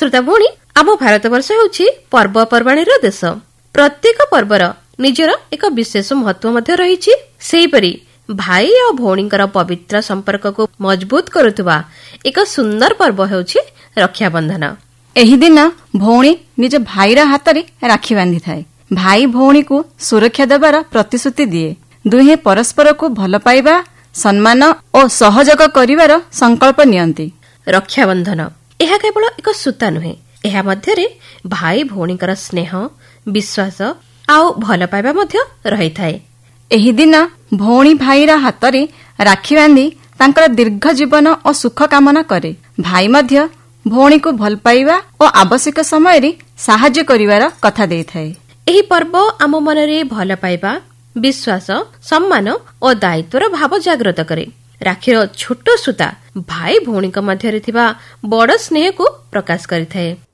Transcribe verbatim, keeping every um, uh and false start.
श्रोता भौणी आम भारतवर्ष ହେଉଛି ପର୍ବପର୍ବାଣୀର ଦେଶ। ପ୍ରତ୍ୟେକ ପର୍ବର ନିଜର ଏକ ବିଶେଷ ମହତ୍ୱ ମଧ୍ୟ ରହିଛି। ସେହିପରି ଭାଇ ଓ ଭଉଣୀଙ୍କର ପବିତ୍ର ସମ୍ପର୍କକୁ ମଜବୁତ କରୁଥିବା ଏକ ସୁନ୍ଦର ପର୍ବ ହେଉଛି ରକ୍ଷାବନ୍ଧନ। ଏହି ଦିନ ଭଉଣୀ ନିଜ ଭାଇର ହାତରେ ରାକ୍ଷୀ ବାନ୍ଧିଥାଏ। ଭାଇ ଭଉଣୀକୁ ସୁରକ୍ଷା ଦେବାର ପ୍ରତିଶ୍ରୁତି ଦିଏ। ଦୁହେଁ ପରସ୍ପରକୁ ଭଲ ପାଇବା, ସମ୍ମାନ ଓ ସହଯୋଗ କରିବାର ସଂକଳ୍ପ ନିଅନ୍ତି। ରକ୍ଷାବନ୍ଧନ ଏହା କେବଳ ଏକ ସୂତା ନୁହେଁ, ଏହା ମଧ୍ୟରେ ଭାଇ ଭଉଣୀଙ୍କର ସ୍ନେହ, ବିଶ୍ୱାସ ଆଉ ଭଲ ପାଇବା ମଧ୍ୟ ରହିଥାଏ। ଏହି ଦିନ ଭଉଣୀ ଭାଇର ହାତରେ ରାକ୍ଷୀ ବାନ୍ଧି ତାଙ୍କର ଦୀର୍ଘ ଜୀବନ ଓ ସୁଖ କାମନା କରେ। ଭାଇ ମଧ୍ୟ ଭଉଣୀକୁ ଭଲ ପାଇବା ଓ ଆବଶ୍ୟକ ସମୟରେ ସାହାଯ୍ୟ କରିବାର କଥା ଦେଇଥାଏ। ଏହି ପର୍ବ ଆମ ମନରେ ଭଲ ପାଇବା, ବିଶ୍ୱାସ, ସମ୍ମାନ ଓ ଦାୟିତ୍ୱର ଭାବ ଜାଗ୍ରତ କରେ। ରାକ୍ଷୀର ଛୋଟ ସୂତା ଭାଇ ଭଉଣୀଙ୍କ ମଧ୍ୟରେ ଥିବା ବଡ଼ ସ୍ନେହକୁ ପ୍ରକାଶ କରିଥାଏ।